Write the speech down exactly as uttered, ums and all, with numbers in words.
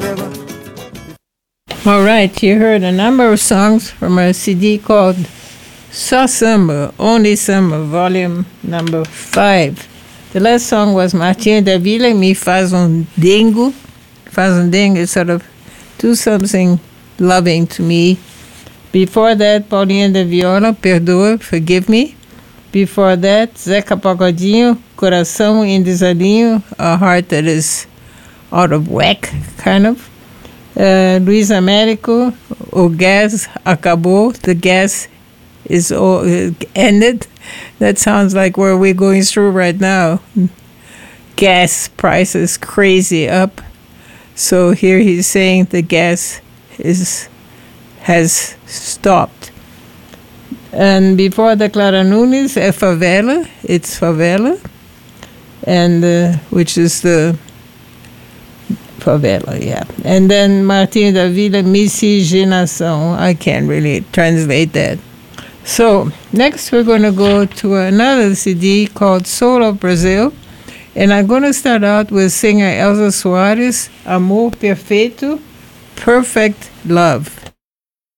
All right, you heard a number of songs from a C D called Só Samba, Only Samba, volume number five. The last song was Martinho da Vila, Me Faz um Dengo. Faz um Dengo is sort of do something loving to me. Before that, Paulinha da Viola, Perdoa, Forgive Me. Before that, Zeca Pagodinho, Coração em Desalinho, A Heart That Is Out of Whack, kind of. Uh, Luis Américo, O Gas Acabou, The Gas is all, uh, ended. That sounds like where we're going through right now. Gas prices crazy up. So here he's saying the gas is has stopped. And before the Clara Nunes, é Favela, it's Favela, and uh, which is the Favela, yeah. And then Martinho da Vila, Miscigenação. I can't really translate that. So next we're going to go to another C D called Soul of Brazil. And I'm going to start out with singer Elza Soares, Amor Perfeito, Perfect Love.